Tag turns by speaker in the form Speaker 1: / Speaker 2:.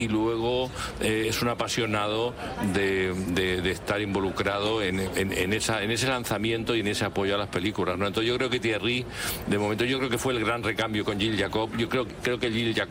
Speaker 1: y luego es un apasionado de estar involucrado en ese lanzamiento y en ese apoyo a las películas, ¿no? Entonces yo creo que Thierry, de momento, yo creo que fue el gran recambio con Gilles Jacob. Yo creo que Gilles Jacob